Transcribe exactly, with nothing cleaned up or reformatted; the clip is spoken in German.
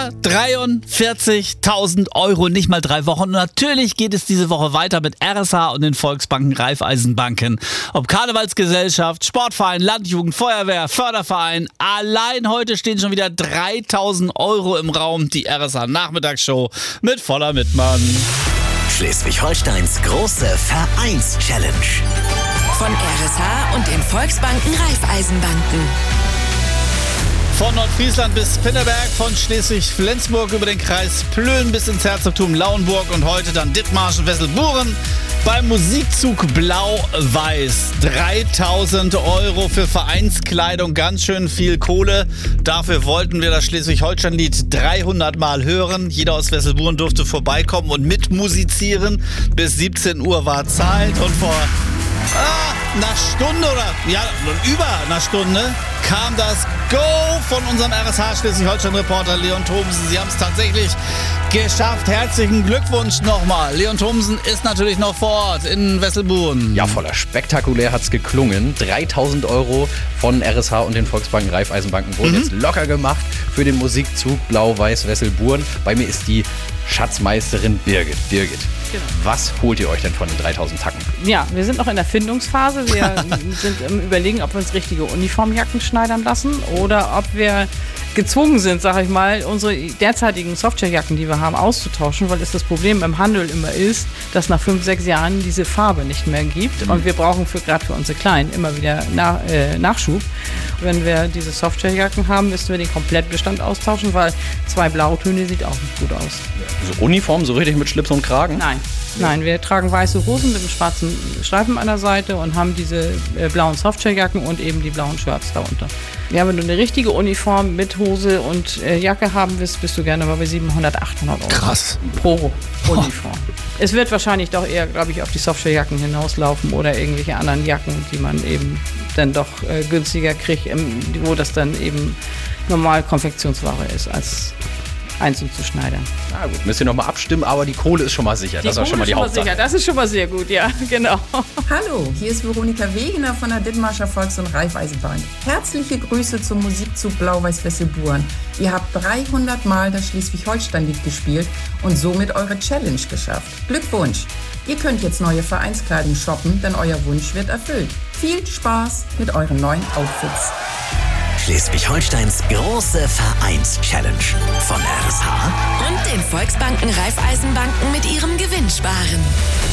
Über dreiundvierzigtausend Euro, nicht mal drei Wochen. Und natürlich geht es diese Woche weiter mit R S H und den Volksbanken, Raiffeisenbanken. Ob Karnevalsgesellschaft, Sportverein, Landjugend, Feuerwehr, Förderverein. Allein heute stehen schon wieder dreitausend Euro im Raum. Die R S H-Nachmittagsshow mit Voller Mittmann. Schleswig-Holsteins große Vereins-Challenge. Von R S H und den Volksbanken Raiffeisenbanken. Von Nordfriesland bis Pinneberg, von Schleswig-Flensburg über den Kreis Plön bis ins Herzogtum Lauenburg und heute dann Dithmarschen, Wesselburen beim Musikzug Blau-Weiß. dreitausend Euro für Vereinskleidung, ganz schön viel Kohle. Dafür wollten wir das Schleswig-Holstein-Lied dreihundert Mal hören. Jeder aus Wesselburen durfte vorbeikommen und mitmusizieren. Bis siebzehn Uhr war Zeit und vor ah, einer Stunde oder ja, über einer Stunde kam das Go von unserem R S H Schleswig-Holstein-Reporter Leon Thomsen. Sie haben es tatsächlich geschafft. Herzlichen Glückwunsch nochmal. Leon Thomsen ist natürlich noch vor Ort in Wesselburen. Ja, voller spektakulär hat's geklungen. dreitausend Euro von R S H und den Volksbanken Raiffeisenbanken wurden mhm. jetzt locker gemacht für den Musikzug Blau-Weiß Wesselburen. Bei mir ist die Schatzmeisterin Birgit. Birgit, genau. Was holt ihr euch denn von den dreitausend Tacken? Ja, wir sind noch in der Findungsphase. Wir sind im Überlegen, ob wir uns richtige Uniformjacken schneidern lassen oder ob wir gezwungen sind, sage ich mal, unsere derzeitigen Softwarejacken, die wir haben, auszutauschen, weil es das Problem im Handel immer ist, dass nach fünf, sechs Jahren diese Farbe nicht mehr gibt mhm. und wir brauchen für gerade für unsere Kleinen immer wieder nach, äh, Nachschub. Wenn wir diese Softwarejacken haben, müssen wir den Komplettbestand austauschen, weil zwei Blautöne sieht auch nicht gut aus. So Uniform, so richtig mit Schlips und Kragen? Nein. Nein, wir tragen weiße Hosen mit einem schwarzen Streifen an der Seite und haben diese äh, blauen Softwarejacken und eben die blauen Shirts darunter. Ja, wenn du eine richtige Uniform mit Hose und äh, Jacke haben willst, bist du gerne mal bei siebenhundert, achthundert Euro. Krass. Pro Uniform. Oh. Es wird wahrscheinlich doch eher, glaube ich, auf die Softwarejacken hinauslaufen oder irgendwelche anderen Jacken, die man eben dann doch äh, günstiger kriegt, ähm, wo das dann eben normal Konfektionsware ist, als einzeln zu schneidern. Na gut, müsst ihr nochmal abstimmen, aber die Kohle ist schon mal sicher. Die das ist schon mal die Hauptsache. Sicher. Das ist schon mal sehr gut, ja, genau. Hallo, hier ist Veronika Wegener von der Dithmarscher Volks- und Raiffeisenbank. Herzliche Grüße zum Musikzug Blau-Weiß Wesselburen. Ihr habt dreihundert Mal das Schleswig-Holstein-Lied gespielt und somit eure Challenge geschafft. Glückwunsch! Ihr könnt jetzt neue Vereinskleidung shoppen, denn euer Wunsch wird erfüllt. Viel Spaß mit euren neuen Outfits. Schleswig-Holsteins große Vereins-Challenge von R S H und den Volksbanken Raiffeisenbanken mit ihrem Gewinnsparen.